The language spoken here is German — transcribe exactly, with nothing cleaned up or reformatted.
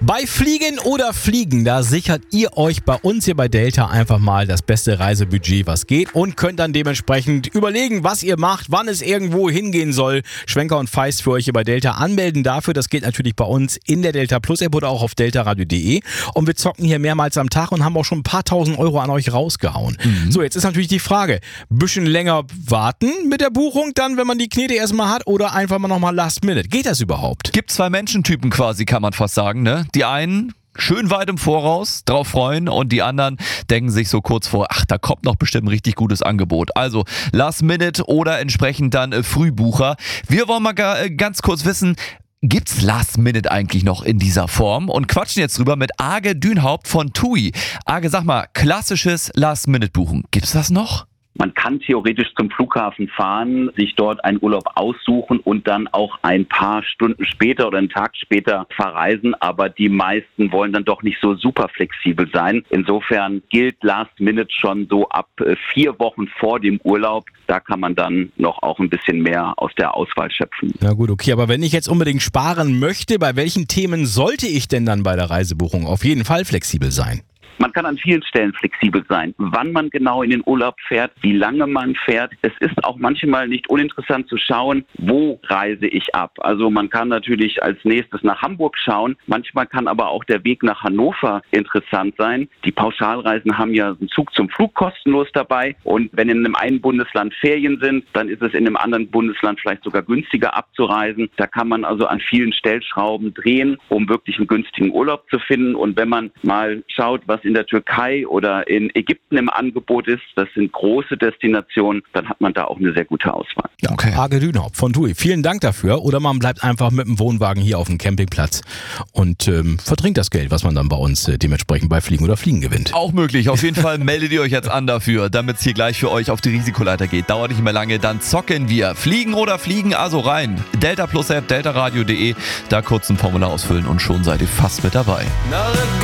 Bei Fliegen oder Fliegen, da sichert ihr euch bei uns hier bei Delta einfach mal das beste Reisebudget, was geht, und könnt dann dementsprechend überlegen, was ihr macht, wann es irgendwo hingehen soll. Schwenker und Feist für euch hier bei Delta. Anmelden dafür, das geht natürlich bei uns in der Delta Plus App oder auch auf deltaradio punkt de. Und wir zocken hier mehrmals am Tag und haben auch schon ein paar tausend Euro an euch rausgehauen. Mhm. So, jetzt ist natürlich die Frage, bisschen länger warten mit der Buchung, dann, wenn man die Knete erstmal hat, oder einfach mal nochmal Last Minute. Geht das überhaupt? Gibt zwei Menschentypen quasi, kann man fast sagen, ne? Die einen schön weit im Voraus drauf freuen und die anderen denken sich so kurz vor, ach, da kommt noch bestimmt ein richtig gutes Angebot. Also Last Minute oder entsprechend dann äh, Frühbucher. Wir wollen mal ga, äh, ganz kurz wissen, gibt's Last Minute eigentlich noch in dieser Form? Und quatschen jetzt drüber mit Age Dünhaupt von T U I. Age, sag mal, klassisches Last Minute buchen, gibt's das noch? Man kann theoretisch zum Flughafen fahren, sich dort einen Urlaub aussuchen und dann auch ein paar Stunden später oder einen Tag später verreisen. Aber die meisten wollen dann doch nicht so super flexibel sein. Insofern gilt Last Minute schon so ab vier Wochen vor dem Urlaub. Da kann man dann noch auch ein bisschen mehr aus der Auswahl schöpfen. Na gut, okay. Aber wenn ich jetzt unbedingt sparen möchte, bei welchen Themen sollte ich denn dann bei der Reisebuchung auf jeden Fall flexibel sein? Man kann an vielen Stellen flexibel sein, wann man genau in den Urlaub fährt, wie lange man fährt. Es ist auch manchmal nicht uninteressant zu schauen, wo reise ich ab. Also man kann natürlich als nächstes nach Hamburg schauen. Manchmal kann aber auch der Weg nach Hannover interessant sein. Die Pauschalreisen haben ja einen Zug zum Flug kostenlos dabei. Und wenn in einem einen Bundesland Ferien sind, dann ist es in einem anderen Bundesland vielleicht sogar günstiger abzureisen. Da kann man also an vielen Stellschrauben drehen, um wirklich einen günstigen Urlaub zu finden. Und wenn man mal schaut, was in der Türkei oder in Ägypten im Angebot ist, das sind große Destinationen, dann hat man da auch eine sehr gute Auswahl. Ja, okay. Age Dünhaupt von T U I, vielen Dank dafür. Oder man bleibt einfach mit dem Wohnwagen hier auf dem Campingplatz und ähm, verdrängt das Geld, was man dann bei uns äh, dementsprechend bei Fliegen oder Fliegen gewinnt. Auch möglich. Auf jeden Fall meldet ihr euch jetzt an dafür, damit es hier gleich für euch auf die Risikoleiter geht. Dauert nicht mehr lange, dann zocken wir. Fliegen oder Fliegen, also rein. Delta Plus App, deltaradio punkt de, da kurz ein Formular ausfüllen und schon seid ihr fast mit dabei.